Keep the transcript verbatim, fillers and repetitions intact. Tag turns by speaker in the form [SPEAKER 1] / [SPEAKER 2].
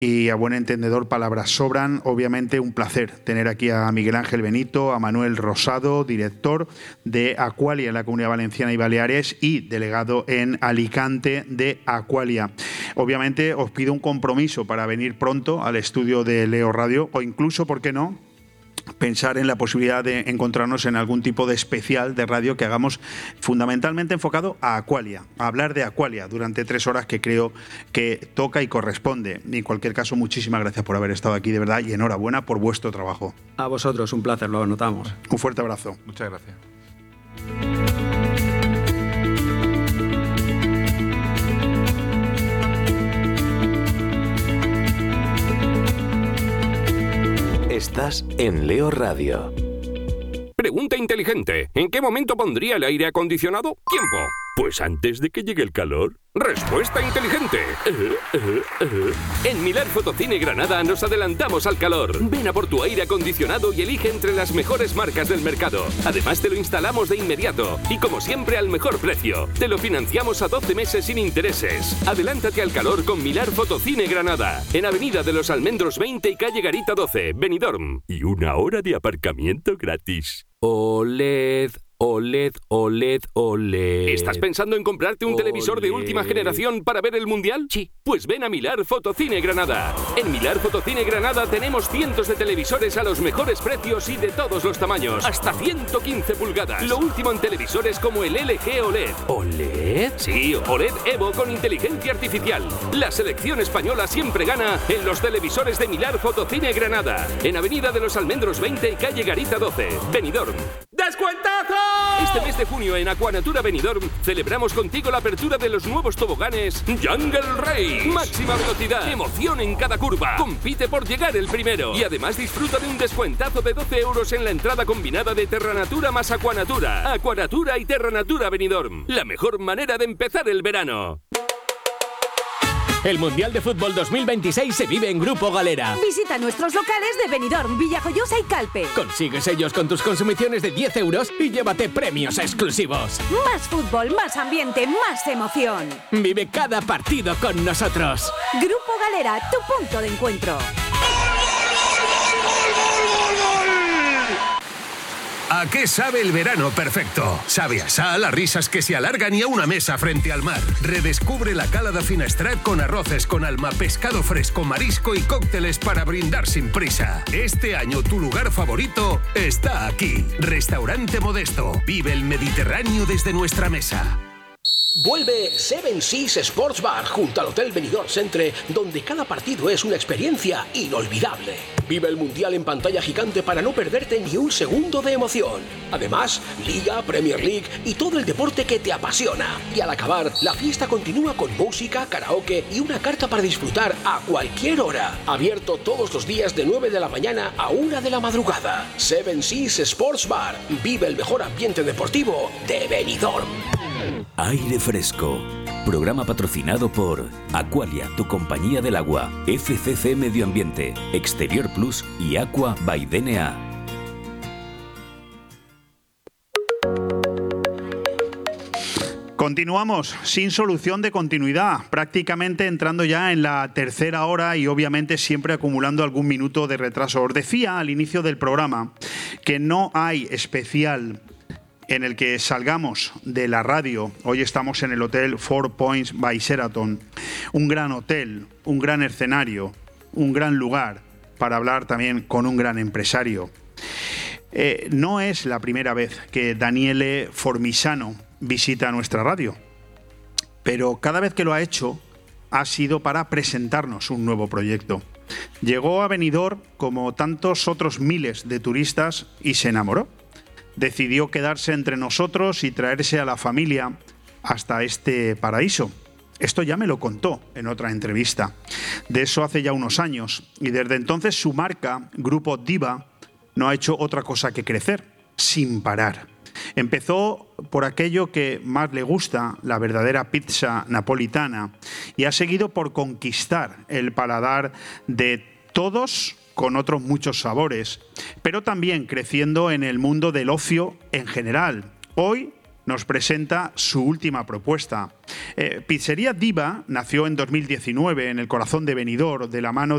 [SPEAKER 1] Y a buen entendedor, palabras sobran. Obviamente un placer tener aquí a Miguel Ángel Benito, a Manuel Rosado, director de Aqualia en la Comunidad Valenciana y Baleares y delegado en Alicante de Aqualia. Obviamente os pido un compromiso para venir pronto al estudio de Leo Radio o incluso, ¿por qué no?, pensar en la posibilidad de encontrarnos en algún tipo de especial de radio que hagamos fundamentalmente enfocado a Aqualia, a hablar de Aqualia durante tres horas que creo que toca y corresponde. En cualquier caso, muchísimas gracias por haber estado aquí, de verdad, y enhorabuena por vuestro trabajo.
[SPEAKER 2] A vosotros, un placer, lo notamos.
[SPEAKER 1] Un fuerte abrazo.
[SPEAKER 3] Muchas gracias.
[SPEAKER 4] Estás en Leo Radio.
[SPEAKER 5] Pregunta inteligente. ¿En qué momento pondría el aire acondicionado? Tiempo. Pues antes de que llegue el calor. Respuesta inteligente. Uh, uh, uh. En Milar Fotocine Granada nos adelantamos al calor. Ven a por tu aire acondicionado y elige entre las mejores marcas del mercado. Además te lo instalamos de inmediato y como siempre al mejor precio. Te lo financiamos a doce meses sin intereses. Adelántate al calor con Milar Fotocine Granada. En Avenida de los Almendros veinte y calle Garita doce, Benidorm. Y una hora de aparcamiento gratis. O L E D, O L E D, O L E D, O L E D. ¿Estás pensando en comprarte un
[SPEAKER 2] O L E D.
[SPEAKER 5] televisor de última generación para ver el Mundial? Sí. Pues ven a Milar Fotocine Granada. En Milar Fotocine Granada tenemos cientos de televisores a los mejores precios y de todos los tamaños. Hasta ciento quince pulgadas. Lo último en televisores como el L G O L E D. ¿O L E D? Sí, O L E D Evo con inteligencia artificial. La selección española siempre gana en los televisores de Milar Fotocine Granada. En Avenida de los Almendros veinte y calle Garita doce, Benidorm. ¡Descuentazo! Este mes de junio en Aquanatura Benidorm celebramos contigo la apertura de los nuevos toboganes Jungle Race. Máxima velocidad, emoción en cada curva. Compite por llegar el primero. Y además disfruta de un descuentazo de doce euros en la entrada combinada de Terranatura más Aquanatura. Aquanatura y Terranatura Benidorm. La mejor manera de empezar el verano.
[SPEAKER 6] El Mundial de Fútbol dos mil veintiséis se vive en Grupo Galera.
[SPEAKER 7] Visita nuestros locales de Benidorm, Villajoyosa y Calpe.
[SPEAKER 6] Consigue sellos con tus consumiciones de diez euros y llévate premios exclusivos.
[SPEAKER 7] Más fútbol, más ambiente, más emoción.
[SPEAKER 6] Vive cada partido con nosotros.
[SPEAKER 7] Grupo Galera, tu punto de encuentro.
[SPEAKER 8] ¿A qué sabe el verano perfecto? Sabe a sal, a risas que se alargan y a una mesa frente al mar. Redescubre la cala de Finestrat con arroces con alma, pescado fresco, marisco y cócteles para brindar sin prisa. Este año tu lugar favorito está aquí. Restaurante Modesto. Vive el Mediterráneo desde nuestra mesa.
[SPEAKER 9] Vuelve Seven Seas Sports Bar junto al Hotel Benidorm Centre, donde cada partido es una experiencia inolvidable. Vive el Mundial en pantalla gigante para no perderte ni un segundo de emoción. Además, Liga, Premier League y todo el deporte que te apasiona. Y al acabar, la fiesta continúa con música, karaoke y una carta para disfrutar a cualquier hora. Abierto todos los días de nueve de la mañana a una de la madrugada. Seven Seas Sports Bar. Vive el mejor ambiente deportivo de Benidorm.
[SPEAKER 4] Aire Fresco. Programa patrocinado por Aqualia, tu compañía del agua, F C C Medio Ambiente, Exterior Plus y Aqua by D N A.
[SPEAKER 1] Continuamos sin solución de continuidad, prácticamente entrando ya en la tercera hora y obviamente siempre acumulando algún minuto de retraso. Os decía al inicio del programa que no hay especial en el que salgamos de la radio. Hoy estamos en el Hotel Four Points by Sheraton, un gran hotel, un gran escenario, un gran lugar para hablar también con un gran empresario. Eh, no es la primera vez que Daniele Formisano visita nuestra radio, pero cada vez que lo ha hecho ha sido para presentarnos un nuevo proyecto. Llegó a Benidorm como tantos otros miles de turistas y se enamoró. Decidió quedarse entre nosotros y traerse a la familia hasta este paraíso. Esto ya me lo contó en otra entrevista. De eso hace ya unos años. Y desde entonces su marca, Grupo Diva, no ha hecho otra cosa que crecer, sin parar. Empezó por aquello que más le gusta, la verdadera pizza napolitana, y ha seguido por conquistar el paladar de todos con otros muchos sabores, pero también creciendo en el mundo del ocio en general. Hoy nos presenta su última propuesta. Eh, Pizzería Diva nació en dos mil diecinueve en el corazón de Benidorm de la mano de